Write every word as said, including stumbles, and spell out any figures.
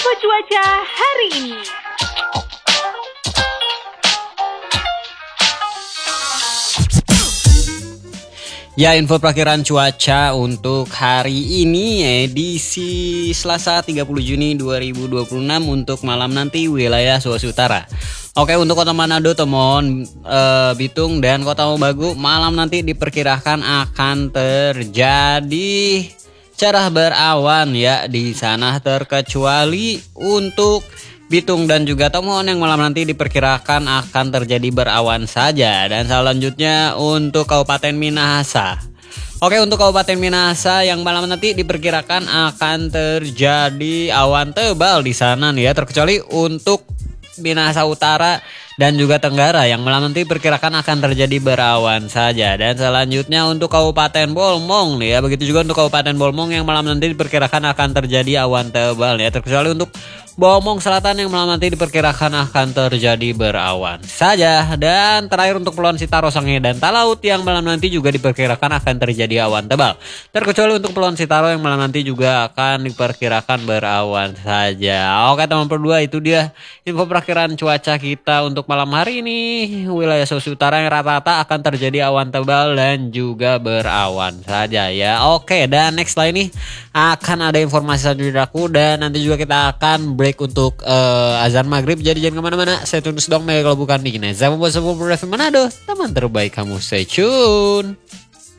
info cuaca hari ini. Ya, info perakiran cuaca untuk hari ini edisi Selasa tiga puluh Juni dua ribu dua puluh enam untuk malam nanti wilayah Sulawesi Utara. Oke, untuk Kota Manado, Temon, e, Bitung, dan Kota Mobagu malam nanti diperkirakan akan terjadi cerah berawan ya di sana, terkecuali untuk Bitung dan juga Temon yang malam nanti diperkirakan akan terjadi berawan saja. Dan selanjutnya untuk Kabupaten Minahasa. Oke, untuk Kabupaten Minahasa yang malam nanti diperkirakan akan terjadi awan tebal di sana nih ya, terkecuali untuk Minahasa Utara dan juga Tenggara yang malam nanti diperkirakan akan terjadi berawan saja. Dan selanjutnya untuk Kabupaten Bolmong nih ya, begitu juga untuk Kabupaten Bolmong yang malam nanti diperkirakan akan terjadi awan tebal ya, terkecuali untuk Bolmong Selatan yang malam nanti diperkirakan akan terjadi berawan saja. Dan terakhir untuk Kepulauan Sitaro, Sangihe, dan Talaut yang malam nanti juga diperkirakan akan terjadi awan tebal, terkecuali untuk Kepulauan Sitaro yang malam nanti juga akan diperkirakan berawan saja. Oke teman berdua, itu dia info perakhiran cuaca kita untuk malam hari ini. Wilayah Sulawesi Utara yang rata-rata akan terjadi awan tebal dan juga berawan saja ya. Oke, dan next lah ini akan ada informasi selanjutnya aku, dan nanti juga kita akan break untuk uh, azan maghrib. Jadi jangan kemana-mana, saya tunduk dong kalau bukan di Kineza membuat sebuah Manado, teman terbaik kamu, stay tune.